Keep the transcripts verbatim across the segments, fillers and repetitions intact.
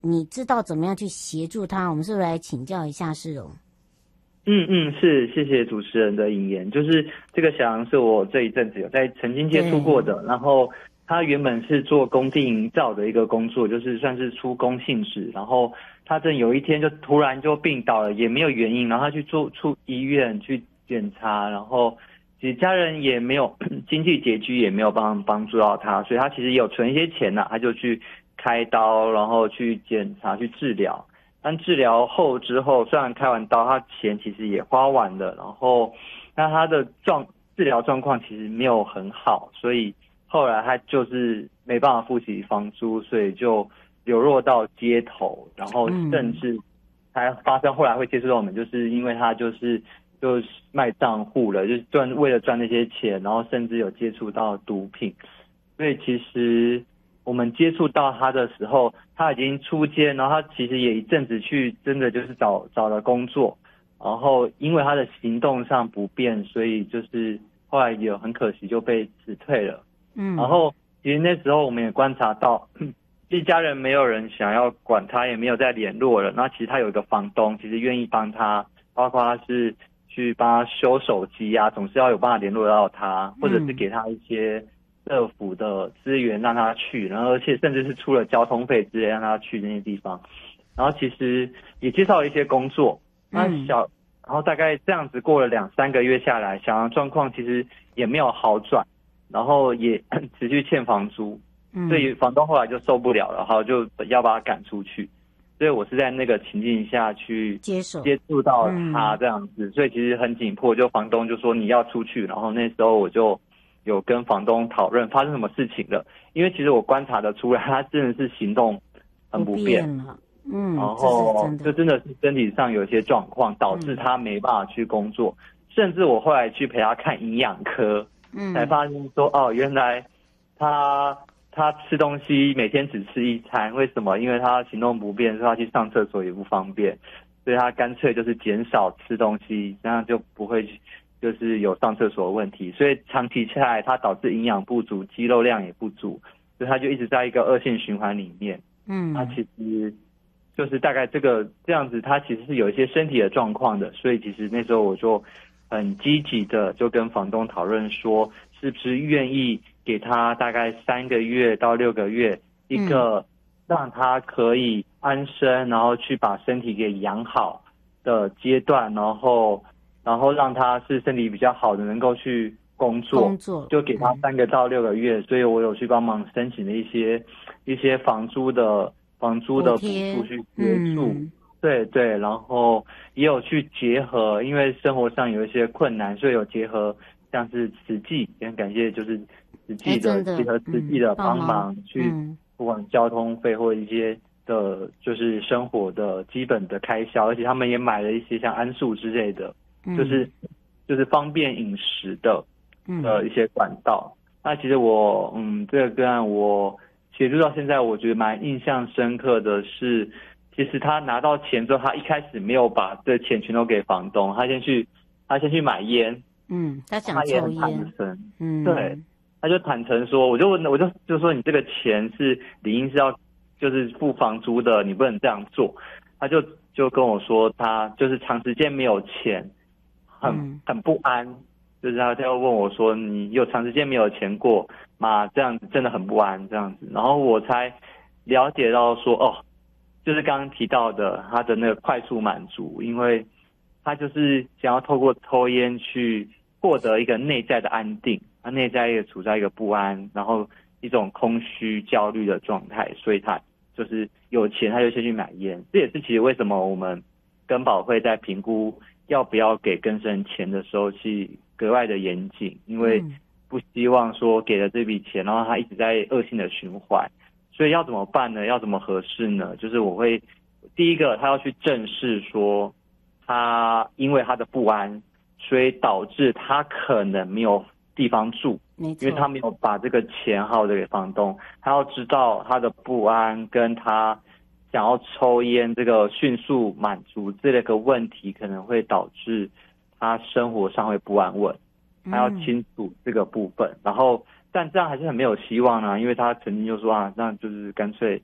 你知道怎么样去协助他？我们是不是来请教一下世荣？ 嗯嗯，是，谢谢主持人的引言。就是这个小杨是我这一阵子有在曾经接触过的，然后他原本是做工地营造的一个工作，就是算是出工性质，然后他真有一天就突然就病倒了，也没有原因，然后他去住出医院去检查，然后其实家人也没有经济拮据，也没有帮帮助到他，所以他其实也有存一些钱呐、啊，他就去开刀，然后去检查去治疗。但治疗后之后，虽然开完刀，他钱其实也花完了，然后那他的状治疗状况其实没有很好，所以后来他就是没办法付起房租，所以就流落到街头，然后甚至还发生后来会接触到我们，就是因为他就是就是卖账户了，就是赚为了赚那些钱，然后甚至有接触到毒品，所以其实我们接触到他的时候，他已经出监，然后他其实也一阵子去真的就是找找了工作，然后因为他的行动上不便，所以就是后来有很可惜就被辞退了。嗯，然后其实那时候我们也观察到，一家人没有人想要管他，也没有再联络了。那其实他有一个房东，其实愿意帮他，包括他是去帮他修手机啊，总是要有办法联络到他，或者是给他一些政府的资源让他去，然后而且甚至是出了交通费之类让他去那些地方。然后其实也介绍了一些工作，那小，然后大概这样子过了两三个月下来，小杨状况其实也没有好转，然后也持续欠房租，所以房东后来就受不了了，然后就要把他赶出去。所以我是在那个情境下去接手接触到他这样子，所以其实很紧迫，就房东就说你要出去，然后那时候我就有跟房东讨论发生什么事情了，因为其实我观察得出来，他真的是行动很不便了，嗯，然后就真的是身体上有一些状况，导致他没办法去工作，嗯、甚至我后来去陪他看营养科，嗯，才发现说哦，原来他他吃东西每天只吃一餐，为什么？因为他行动不便，所以他去上厕所也不方便，所以他干脆就是减少吃东西，这样就不会就是有上厕所的问题，所以长期下来，它导致营养不足，肌肉量也不足，所以他就一直在一个恶性循环里面。嗯，他其实就是大概这个这样子，他其实是有一些身体的状况的，所以其实那时候我就很积极的就跟房东讨论说，是不是愿意给他大概三个月到六个月一个让他可以安身，然后去把身体给养好的阶段，然后。然后让他是身体比较好的，能够去工作，工作就给他三个到六个月，嗯、所以我有去帮忙申请了一些一些房租的房租的补助去协助，嗯、对对，然后也有去结合，因为生活上有一些困难，所以有结合像是慈济，也很感谢就是慈济的结合慈济的帮忙去，不管交通费或一些的，就是生活的基本的开销，而且他们也买了一些像桉树之类的。就是就是方便饮食的的一些管道。嗯、那其实我嗯这个个案我协助到现在，我觉得蛮印象深刻的是，其实他拿到钱之后，他一开始没有把这钱全都给房东，他先去他先去买烟。嗯，他想抽烟。他也很坦诚。嗯，对，他就坦诚说，我就问我就就说你这个钱是理应是要就是付房租的，你不能这样做。他就就跟我说，他就是长时间没有钱。很很不安，就是他他要问我说，你有长时间没有钱过吗？这样子真的很不安，这样子，然后我才了解到说，哦，就是刚刚提到的他的那个快速满足，因为他就是想要透过抽烟去获得一个内在的安定，他内在也处在一个不安，然后一种空虚焦虑的状态，所以他就是有钱他就先去买烟，这也是其实为什么我们跟保会在评估要不要给更生人钱的时候去格外的严谨，因为不希望说给了这笔钱，然后他一直在恶性的循环。所以要怎么办呢？要怎么合适呢？就是我会第一个，他要去正视说，他因为他的不安，所以导致他可能没有地方住，因为他没有把这个钱好好的给房东。他要知道他的不安跟他想要抽烟这个迅速满足这类个问题可能会导致他生活上会不安稳，他要清楚这个部分。嗯、然后但这样还是很没有希望啊，因为他曾经就说啊，那就是干脆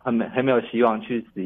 很没很没有希望去死